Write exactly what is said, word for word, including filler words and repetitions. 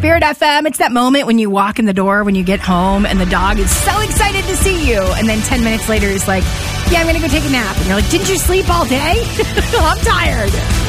Spirit F M. It's that moment when you walk in the door, when you get home, and the dog is so excited to see you. And then ten minutes later, he's like, yeah, I'm going to go take a nap. And you're like, didn't you sleep all day? I'm tired.